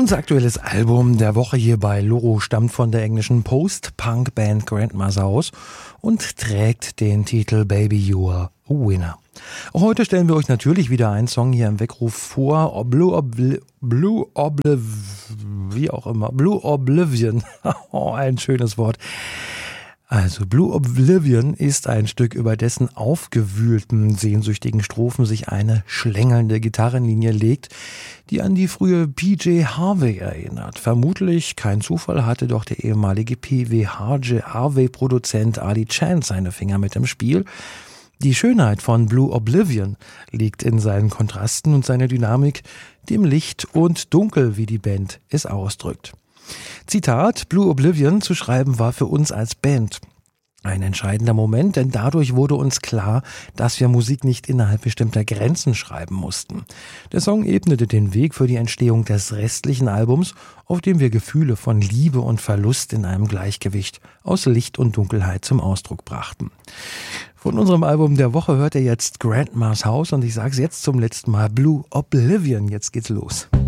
Unser aktuelles Album der Woche hier bei Loro stammt von der englischen Post-Punk-Band Grandma's House und trägt den Titel Baby You're a Winner. Auch heute stellen wir euch natürlich wieder einen Song hier im Weckruf vor. Blue Oblivion. Oh, ein schönes Wort. Also Blue Oblivion ist ein Stück, über dessen aufgewühlten, sehnsüchtigen Strophen sich eine schlängelnde Gitarrenlinie legt, die an die frühe PJ Harvey erinnert. Vermutlich kein Zufall hatte doch der ehemalige PJ Harvey-Produzent Ali Chance seine Finger mit im Spiel. Die Schönheit von Blue Oblivion liegt in seinen Kontrasten und seiner Dynamik, dem Licht und Dunkel, wie die Band es ausdrückt. Zitat, Blue Oblivion zu schreiben war für uns als Band ein entscheidender Moment, denn dadurch wurde uns klar, dass wir Musik nicht innerhalb bestimmter Grenzen schreiben mussten. Der Song ebnete den Weg für die Entstehung des restlichen Albums, auf dem wir Gefühle von Liebe und Verlust in einem Gleichgewicht aus Licht und Dunkelheit zum Ausdruck brachten. Von unserem Album der Woche hört ihr jetzt Grandma's House und ich sage es jetzt zum letzten Mal, Blue Oblivion. Jetzt geht's los.